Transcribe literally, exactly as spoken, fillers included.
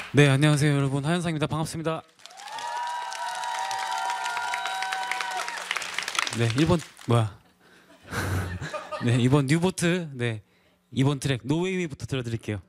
네, 안녕하세요 여러분, 하현상입니다. 반갑습니다. 네, 일 번 뭐야? 네, 이번 뉴보트 네 이번 트랙 노웨이부터 들려드릴게요.